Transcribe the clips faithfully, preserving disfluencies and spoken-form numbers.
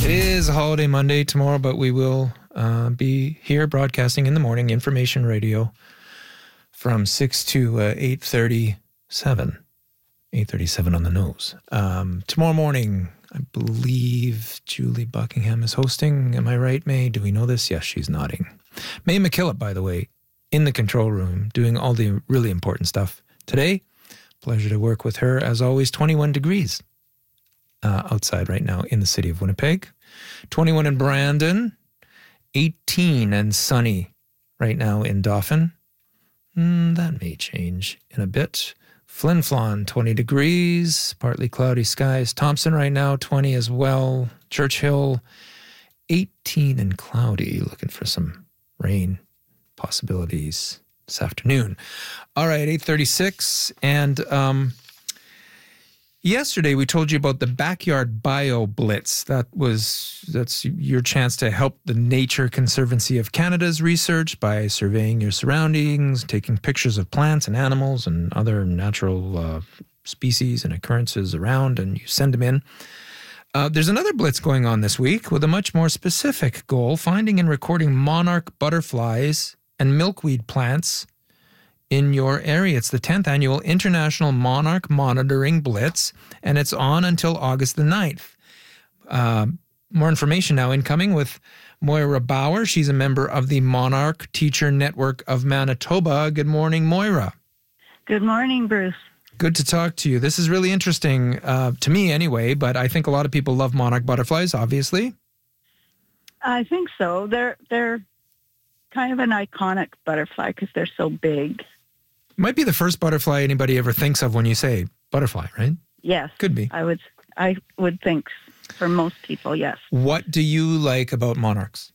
It is a holiday Monday tomorrow, but we will uh, be here broadcasting in the morning, information radio from six to uh, eight thirty-seven. eight thirty-seven on the nose. Um, tomorrow morning, I believe Julie Buckingham is hosting. Am I right, May? Do we know this? Yes, she's nodding. May McKillop, by the way, in the control room, doing all the really important stuff today. Pleasure to work with her. As always, twenty-one degrees uh, outside right now in the city of Winnipeg. twenty-one in Brandon. eighteen and sunny right now in Dauphin. Mm, that may change in a bit. Flin Flon, twenty degrees, partly cloudy skies. Thompson right now, twenty as well. Churchill, eighteen and cloudy. Looking for some rain possibilities this afternoon. All right, eight thirty-six. And um, yesterday we told you about the Backyard Bio Blitz. That was, that's your chance to help the Nature Conservancy of Canada's research by surveying your surroundings, taking pictures of plants and animals and other natural uh, species and occurrences around, and you send them in. Uh, there's another blitz going on this week with a much more specific goal, finding and recording monarch butterflies and milkweed plants in your area. It's the tenth annual International Monarch Monitoring Blitz, and it's on until August the ninth. Uh, more information now incoming with Moira Bauer. She's a member of the Monarch Teacher Network of Manitoba. Good morning, Moira. Good morning, Bruce. Good to talk to you. This is really interesting, uh, to me anyway, but I think a lot of people love monarch butterflies, obviously. I think so. They're they're kind of an iconic butterfly because they're so big. Might be the first butterfly anybody ever thinks of when you say butterfly, right? Yes. Could be. I would I would think for most people, yes. What do you like about monarchs?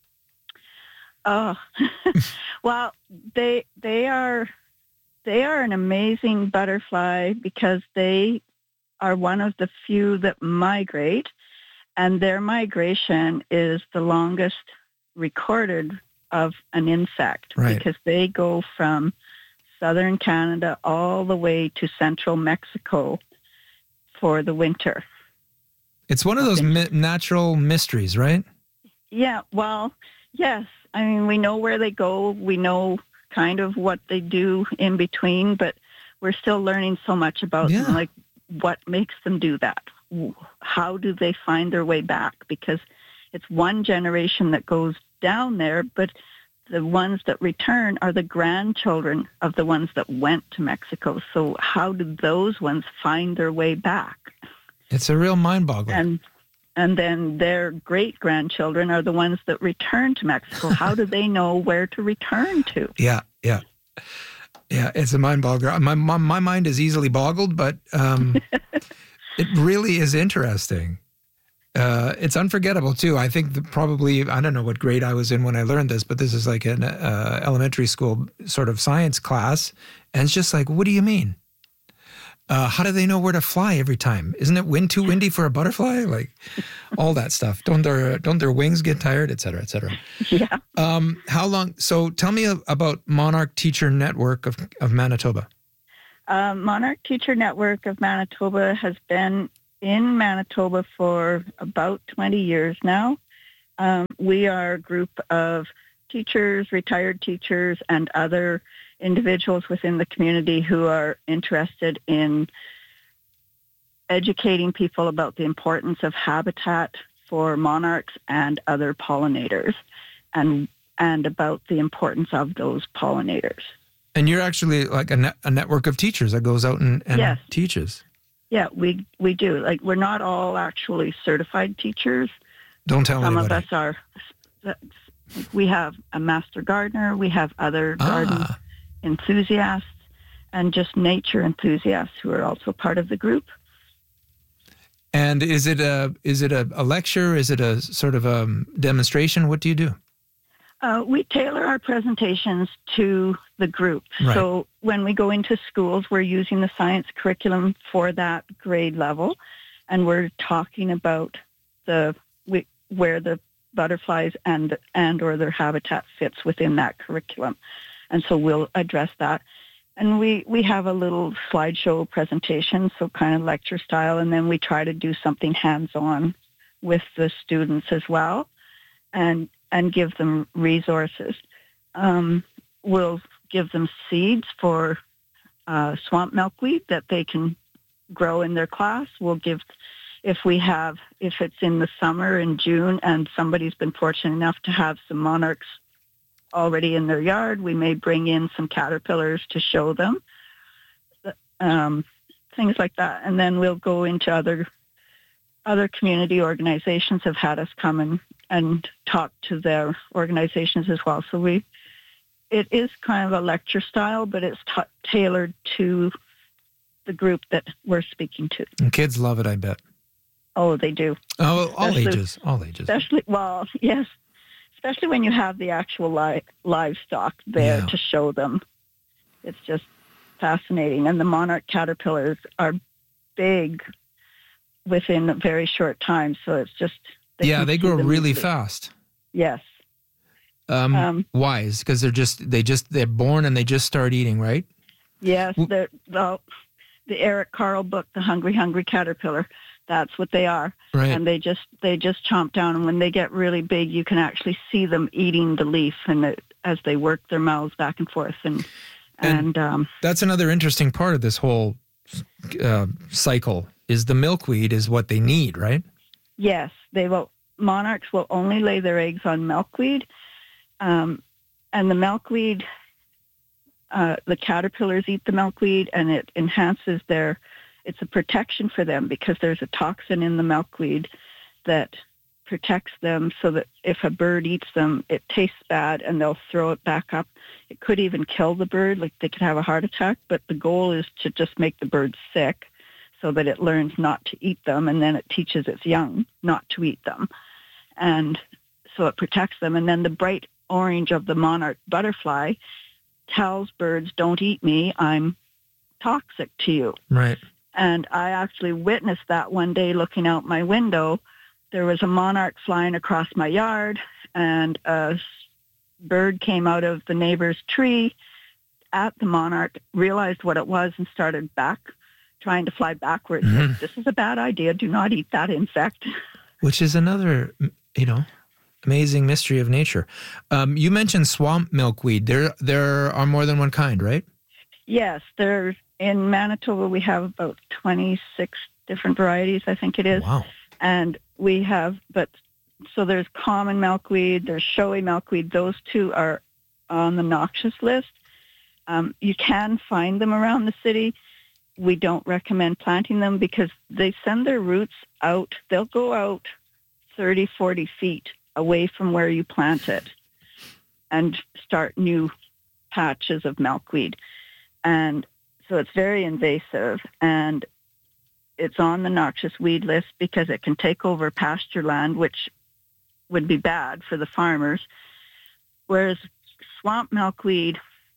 Oh, well, they they are they are an amazing butterfly because they are one of the few that migrate, and their migration is the longest recorded of an insect, right, because they go from southern Canada all the way to central Mexico for the winter. It's one of those mi- natural mysteries, right? Yeah, well, yes. I mean, we know where they go. We know kind of what they do in between, but we're still learning so much about yeah. them, like what makes them do that. How do they find their way back? Because it's one generation that goes down there, but the ones that return are the grandchildren of the ones that went to Mexico. So how do those ones find their way back? It's a real mind-boggler. And and then their great-grandchildren are the ones that return to Mexico. How do they know where to return to? Yeah, yeah. Yeah, it's a mind-boggler. My, my, my mind is easily boggled, but um, it really is interesting. Uh, it's unforgettable, too. I think that probably, I don't know what grade I was in when I learned this, but this is like an uh, elementary school sort of science class. And it's just like, what do you mean? Uh, how do they know where to fly every time? Isn't it wind too windy for a butterfly? Like all that stuff. Don't their don't their wings get tired, et cetera, et cetera? Yeah. Um, how long? So tell me about Monarch Teacher Network of, of Manitoba. Uh, Monarch Teacher Network of Manitoba has been in Manitoba for about twenty years now. Um, we are a group of teachers, retired teachers, and other individuals within the community who are interested in educating people about the importance of habitat for monarchs and other pollinators, and and about the importance of those pollinators. And you're actually like a, net, a network of teachers that goes out and, and yes. teaches. Yeah, we we do. Like, we're not all actually certified teachers. Don't tell Some anybody. of us are. We have a master gardener. We have other garden Ah. enthusiasts and just nature enthusiasts who are also part of the group. And is it a is it a, a lecture? Is it a sort of a demonstration? What do you do? Uh, we tailor our presentations to the group. Right. So when we go into schools, we're using the science curriculum for that grade level, and we're talking about the we, where the butterflies and and or their habitat fits within that curriculum. And so we'll address that. And we, we have a little slideshow presentation, so kind of lecture style, and then we try to do something hands-on with the students as well, and and give them resources. Um, we'll give them seeds for uh, swamp milkweed that they can grow in their class. We'll give, if we have, if it's in the summer in June and somebody's been fortunate enough to have some monarchs already in their yard, we may bring in some caterpillars to show them, um, things like that. And then we'll go into other other community organizations have had us come and, and talk to their organizations as well. So we, it is kind of a lecture style, but it's t- tailored to the group that we're speaking to. And kids love it, I bet. Oh, they do. Oh, all especially, ages, all ages. Especially, well, yes, especially when you have the actual li- livestock there Yeah. to show them. It's just fascinating. And the monarch caterpillars are big within a very short time. So it's just... They yeah, they grow really easily. fast. Yes. Um, um, why? Is because they're just, they just, they're born and they just start eating, right? Yes. They're, well, the Eric Carle book, The Hungry, Hungry Caterpillar, that's what they are. Right. And they just they just chomp down. And when they get really big, you can actually see them eating the leaf and the, as they work their mouths back and forth. And and, and um, that's another interesting part of this whole uh, cycle is the milkweed is what they need, right? Yes. They will. Monarchs will only lay their eggs on milkweed. Um, and the milkweed, uh, the caterpillars eat the milkweed, and it enhances their... It's a protection for them because there's a toxin in the milkweed that protects them so that if a bird eats them, it tastes bad and they'll throw it back up. It could even kill the bird, like they could have a heart attack, but the goal is to just make the bird sick so that it learns not to eat them, and then it teaches its young not to eat them. And so it protects them. And then the bright orange of the monarch butterfly tells birds, don't eat me, I'm toxic to you. Right. And I actually witnessed that one day looking out my window. There was a monarch flying across my yard, and a bird came out of the neighbor's tree at the monarch, realized what it was, and started back, trying to fly backwards. Mm-hmm. This is a bad idea. Do not eat that insect. Which is another, you know, amazing mystery of nature. Um, you mentioned swamp milkweed. There, there are more than one kind, right? Yes, there's... In Manitoba, we have about twenty-six different varieties, I think it is. Wow. And we have, but, so there's common milkweed, there's showy milkweed. Those two are on the noxious list. Um, you can find them around the city. We don't recommend planting them because they send their roots out. They'll go out thirty, forty feet away from where you plant it and start new patches of milkweed. And so it's very invasive, and it's on the noxious weed list because it can take over pasture land, which would be bad for the farmers. Whereas swamp milkweed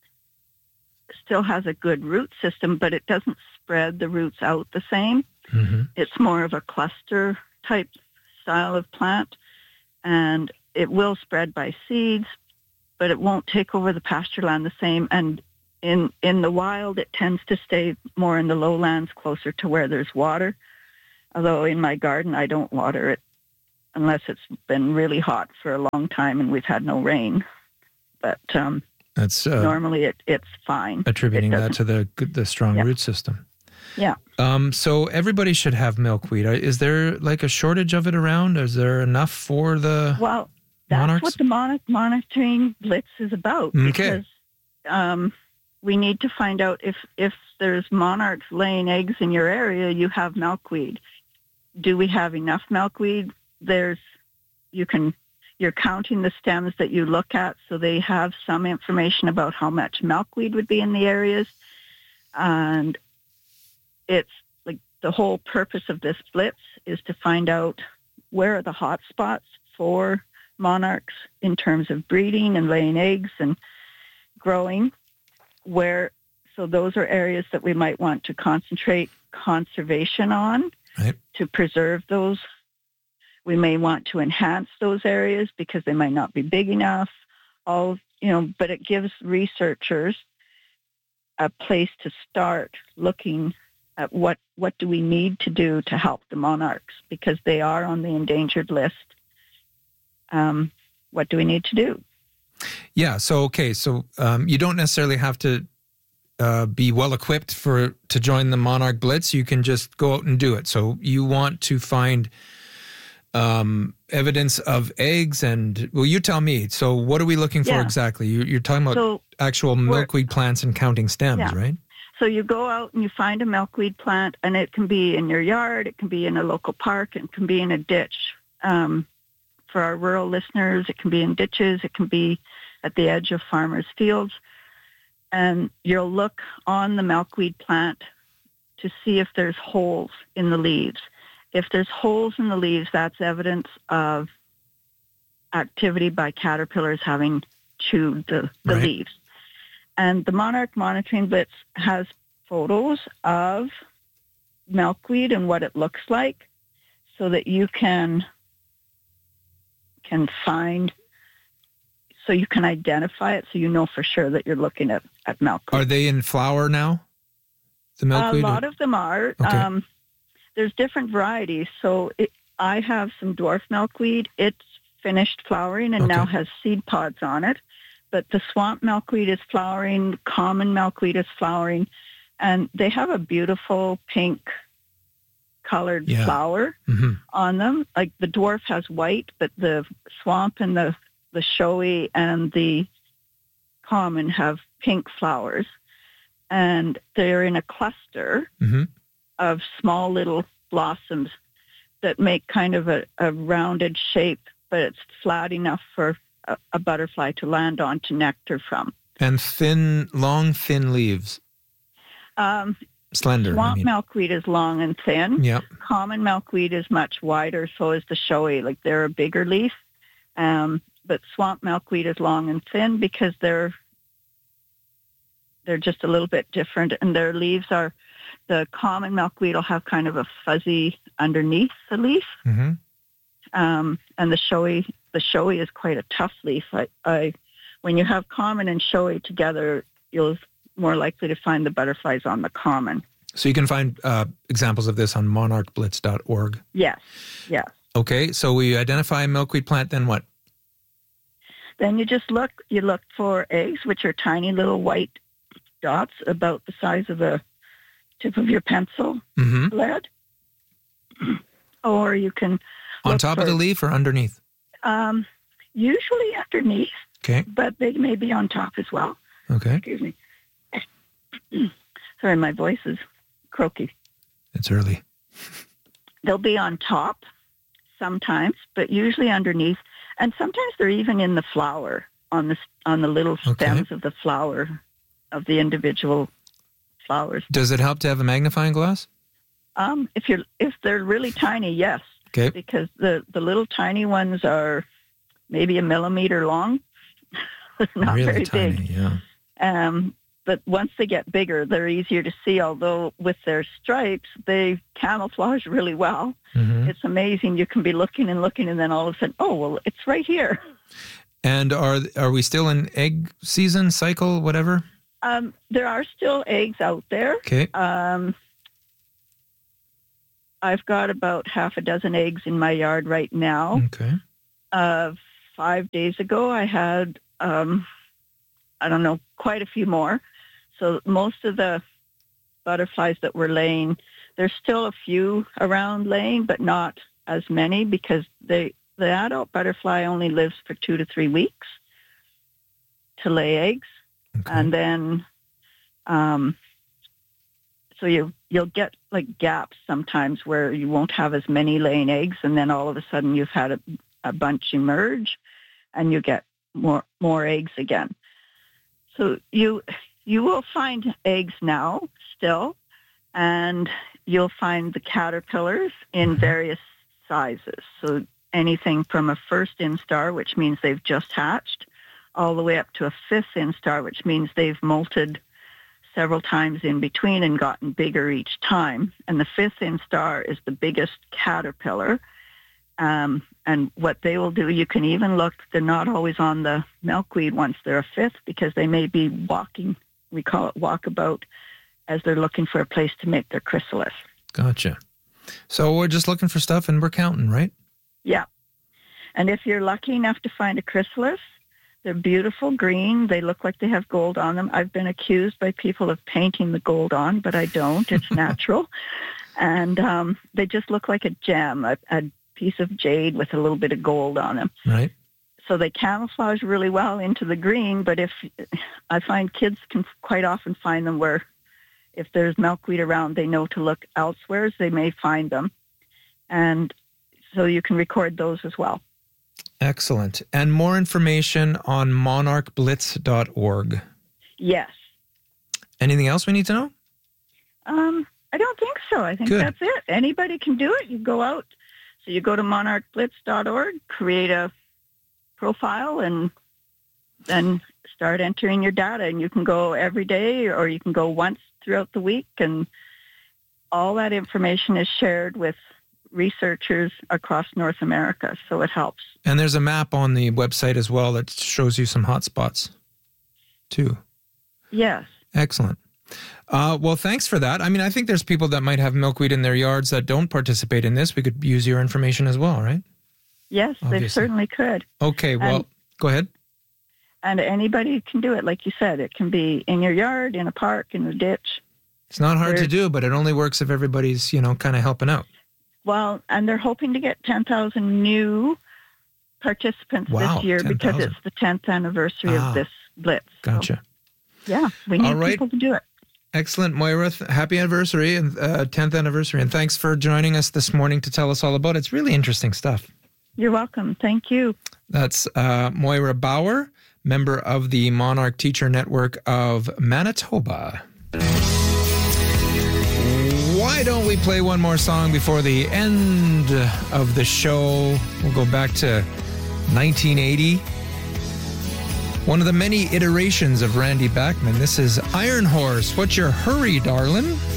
still has a good root system, but it doesn't spread the roots out the same. Mm-hmm. It's more of a cluster type style of plant, and it will spread by seeds, but it won't take over the pasture land the same. And In in the wild, it tends to stay more in the lowlands closer to where there's water. Although in my garden, I don't water it unless it's been really hot for a long time and we've had no rain. But um, That's uh, normally it, it's fine. Attributing it that to the the strong yeah. root system. Yeah. Um, so everybody should have milkweed. Is there like a shortage of it around? Is there enough for the Well, that's monarchs? what the mon- monitoring blitz is about. Okay. Because, um, we need to find out if, if there's monarchs laying eggs in your area, you have milkweed. Do we have enough milkweed? There's, you can, you're counting the stems that you look at, so they have some information about how much milkweed would be in the areas. And it's like the whole purpose of this blitz is to find out where are the hot spots for monarchs in terms of breeding and laying eggs and growing. Where, so those are areas that we might want to concentrate conservation on, right, to preserve those. We may want to enhance those areas because they might not be big enough. All, you know, but it gives researchers a place to start looking at what, what do we need to do to help the monarchs, because they are on the endangered list. Um, what do we need to do? Yeah. So, okay. So um, you don't necessarily have to uh, be well equipped for to join the Monarch Blitz. You can just go out and do it. So you want to find um, evidence of eggs, and well, you tell me. So what are we looking for Yeah. exactly? You, you're talking about So actual milkweed plants and counting stems, Yeah. right? So you go out and you find a milkweed plant, and it can be in your yard, it can be in a local park, it can be in a ditch. Um, for our rural listeners, it can be in ditches, it can be at the edge of farmers' fields. And you'll look on the milkweed plant to see if there's holes in the leaves. If there's holes in the leaves, that's evidence of activity by caterpillars having chewed the, the Right. leaves. And the Monarch Monitoring Blitz has photos of milkweed and what it looks like, so that you can can find, so you can identify it, so you know for sure that you're looking at, at milkweed. Are they in flower now? The milkweed? A lot of them are. Okay. Um, there's different varieties. So it, I have some dwarf milkweed. It's finished flowering and Okay. now has seed pods on it. But the swamp milkweed is flowering. Common milkweed is flowering. And they have a beautiful pink colored Yeah. flower hmm on them. Like the dwarf has white, but the swamp and the, the showy and the common have pink flowers. And they're in a cluster hmm of small little blossoms that make kind of a, a rounded shape, but it's flat enough for a, a butterfly to land on to nectar from. And thin, long, thin leaves. Um, Slender, swamp I mean. milkweed is long and thin. Yeah. Common milkweed is much wider, so is the showy. Like they're a bigger leaf. Um, but swamp milkweed is long and thin because they're they're just a little bit different, and their leaves are, the common milkweed will have kind of a fuzzy underneath the leaf, hmm um, and the showy the showy is quite a tough leaf. I, I when you have common and showy together, you'll more likely to find the butterflies on the common. So you can find uh, examples of this on monarch blitz dot org. Yes, yes. Okay, so we identify a milkweed plant, then what? Then you just look, you look for eggs, which are tiny little white dots about the size of the tip of your pencil hmm lead. Or you can On look top for, of the leaf or underneath? Um, usually underneath, Okay, but they may be on top as well. okay. Excuse me. Sorry, my voice is croaky. It's early. They'll be on top sometimes, but usually underneath. And sometimes they're even in the flower, on the on the little Okay. stems of the flower, of the individual flowers. Does it help to have a magnifying glass? Um, if you're if they're really tiny, yes, Okay. because the, the little tiny ones are maybe a millimeter long. Not really very tiny, big. yeah. Um, but once they get bigger, they're easier to see, although with their stripes, they camouflage really well. hmm It's amazing. You can be looking and looking, and then all of a sudden, oh, well, it's right here. And are are we still in egg season, cycle, whatever? Um, there are still eggs out there. Okay. Um, I've got about half a dozen eggs in my yard right now. Okay. Uh, five days ago, I had, um, I don't know, quite a few more. So most of the butterflies that were laying, there's still a few around laying, but not as many, because they, the adult butterfly only lives for two to three weeks to lay eggs. Okay. And then, um, so you, you'll get like gaps sometimes where you won't have as many laying eggs, and then all of a sudden you've had a, a bunch emerge and you get more, more eggs again. So you, you will find eggs now still, and you'll find the caterpillars in various sizes. So anything from a first instar, which means they've just hatched, all the way up to a fifth instar, which means they've molted several times in between and gotten bigger each time. And the fifth instar is the biggest caterpillar. Um, and what they will do, you can even look, they're not always on the milkweed once they're a fifth, because they may be walking, we call it walkabout, as they're looking for a place to make their chrysalis. Gotcha. So we're just looking for stuff and we're counting, right? Yeah. And if you're lucky enough to find a chrysalis, they're beautiful green. They look like they have gold on them. I've been accused by people of painting the gold on, but I don't. It's natural. And um, they just look like a gem, a, a piece of jade with a little bit of gold on them. Right. So they camouflage really well into the green, but if I find kids can quite often find them where if there's milkweed around, they know to look elsewhere, they may find them. And so you can record those as well. Excellent. And more information on monarch blitz dot org. Yes. Anything else we need to know? Um, I don't think so. I think Good. That's it. Anybody can do it. You go out. So you go to monarch blitz dot org, create a profile, and then start entering your data. And you can go every day or you can go once throughout the week. And all that information is shared with researchers across North America, so it helps. And there's a map on the website as well that shows you some hot spots too. Yes. Excellent. Uh, well, thanks for that. I mean, I think there's people that might have milkweed in their yards that don't participate in this. We could use your information as well, right? Yes, Obviously. They certainly could. Okay, well, and, go ahead. And anybody can do it, like you said. It can be in your yard, in a park, in a ditch. It's not hard There's, to do, but it only works if everybody's, you know, kind of helping out. Well, and they're hoping to get ten thousand new participants wow, this year ten, because thousand. It's the tenth anniversary ah, of this blitz. Gotcha. So, yeah, we need right. people to do it. Excellent, Moira. Happy anniversary and uh, tenth anniversary. And thanks for joining us this morning to tell us all about it. It's really interesting stuff. You're welcome. Thank you. That's uh, Moira Bauer, member of the Monarch Teacher Network of Manitoba. Why don't we play one more song before the end of the show? We'll go back to nineteen eighty. One of the many iterations of Randy Bachman. This is Iron Horse. What's your hurry, darling?